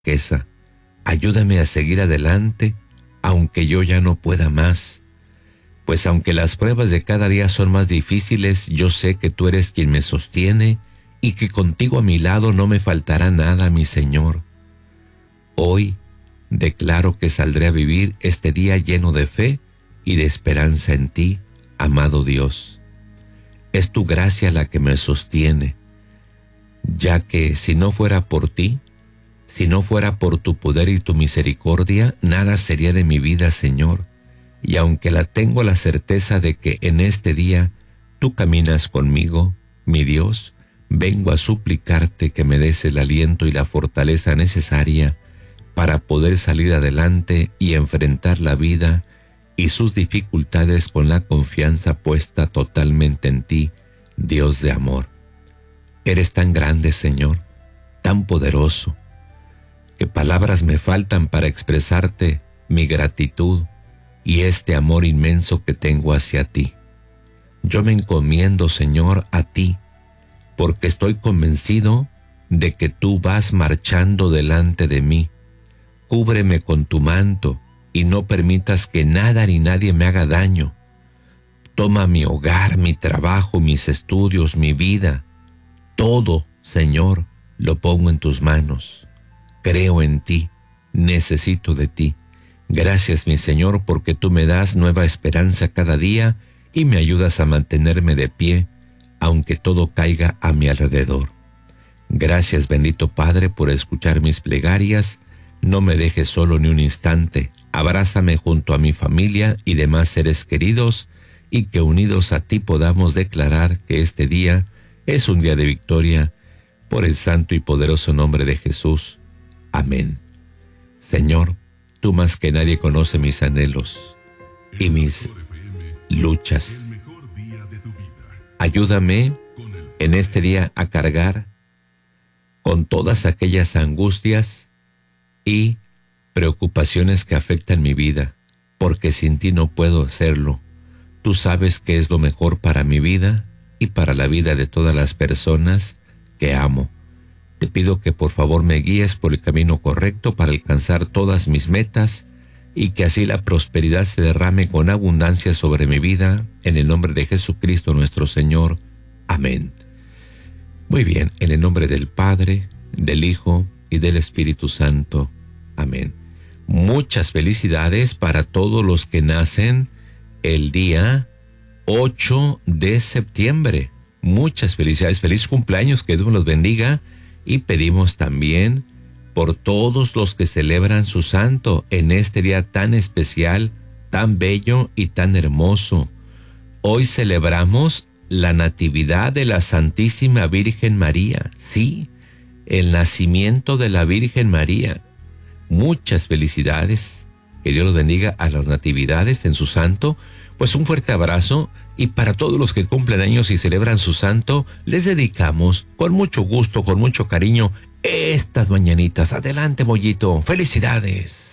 riqueza. Ayúdame a seguir adelante, aunque yo ya no pueda más. Pues aunque las pruebas de cada día son más difíciles, yo sé que tú eres quien me sostiene y que contigo a mi lado no me faltará nada, mi Señor. Hoy declaro que saldré a vivir este día lleno de fe y de esperanza en ti, amado Dios. Es tu gracia la que me sostiene, ya que si no fuera por ti, si no fuera por tu poder y tu misericordia, nada sería de mi vida, Señor. Y aunque tengo la certeza de que en este día tú caminas conmigo, mi Dios, vengo a suplicarte que me des el aliento y la fortaleza necesaria para poder salir adelante y enfrentar la vida y sus dificultades con la confianza puesta totalmente en ti, Dios de amor. Eres tan grande, Señor, tan poderoso, que palabras me faltan para expresarte mi gratitud y este amor inmenso que tengo hacia ti. Yo me encomiendo, Señor, a ti, porque estoy convencido de que tú vas marchando delante de mí. Cúbreme con tu manto y no permitas que nada ni nadie me haga daño. Toma mi hogar, mi trabajo, mis estudios, mi vida. Todo, Señor, lo pongo en tus manos. Creo en ti, necesito de ti. Gracias, mi Señor, porque tú me das nueva esperanza cada día y me ayudas a mantenerme de pie, aunque todo caiga a mi alrededor. Gracias, bendito Padre, por escuchar mis plegarias. No me dejes solo ni un instante. Abrázame junto a mi familia y demás seres queridos, y que unidos a ti podamos declarar que este día es un día de victoria, por el santo y poderoso nombre de Jesús. Amén. Señor, tú más que nadie conoces mis anhelos y mis luchas. Ayúdame en este día a cargar con todas aquellas angustias y preocupaciones que afectan mi vida, porque sin ti no puedo hacerlo. Tú sabes qué es lo mejor para mi vida y para la vida de todas las personas que amo. Te pido que por favor me guíes por el camino correcto para alcanzar todas mis metas y que así la prosperidad se derrame con abundancia sobre mi vida, en el nombre de Jesucristo nuestro Señor. Amén. Muy bien, en el nombre del Padre, del Hijo y del Espíritu Santo. Amén. Muchas felicidades para todos los que nacen el día 8 de septiembre. Muchas felicidades, feliz cumpleaños, que Dios los bendiga. Y pedimos también por todos los que celebran su santo en este día tan especial, tan bello y tan hermoso. Hoy celebramos la Natividad de la Santísima Virgen María. Sí, el nacimiento de la Virgen María. Muchas felicidades. Que Dios los bendiga a las natividades en su santo. Pues un fuerte abrazo, y para todos los que cumplen años y celebran su santo, les dedicamos con mucho gusto, con mucho cariño, estas mañanitas. Adelante, Mollito. ¡Felicidades!